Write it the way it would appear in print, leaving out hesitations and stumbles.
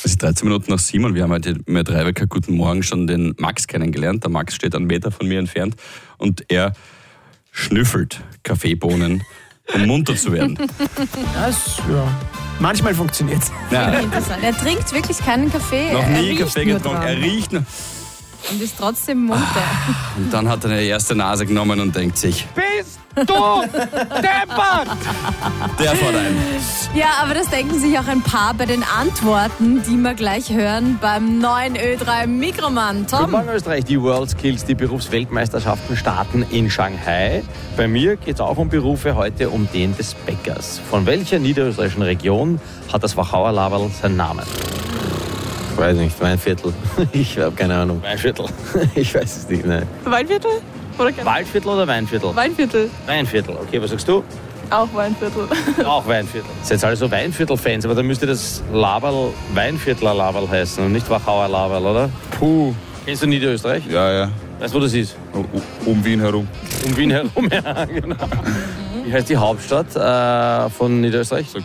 Es ist 13 Minuten nach 7 und wir haben heute mit Reibecker Guten Morgen schon den Max kennengelernt. Der Max steht einen Meter von mir entfernt und er schnüffelt Kaffeebohnen, um munter zu werden. Manchmal funktioniert es. Ja, Interessant. Er trinkt wirklich keinen Kaffee. noch er nie riecht Kaffee nur getrunken. dran Er riecht nur. und ist trotzdem munter. Und dann hat er eine erste Nase genommen und denkt sich, Bist du deppert? der fährt ein. Ja, aber das denken sich auch ein paar bei den Antworten, die wir gleich hören beim neuen Ö3 Mikroman. Guten Tom. Morgen Österreich, die WorldSkills, die Berufsweltmeisterschaften starten in Shanghai. Bei mir geht es auch um Berufe, heute um den des Bäckers. Von welcher niederösterreichischen Region hat das Wachauer Laberl seinen Namen? Ich weiß nicht, Weinviertel. Ich habe keine Ahnung. Weinviertel. Ich weiß es nicht, ne. Weinviertel? Oder Waldviertel oder Weinviertel? Weinviertel. Weinviertel, okay, was sagst du? Auch Weinviertel. Auch Weinviertel. Seid ihr alle so Weinviertel-Fans, aber dann müsste das Laberl Weinviertler Laberl heißen und nicht Wachauer Laberl, oder? Puh, Kennst du Niederösterreich? ja. Weißt du, wo das ist? Um Wien herum. Um Wien herum, ja, genau. Wie heißt die Hauptstadt von Niederösterreich?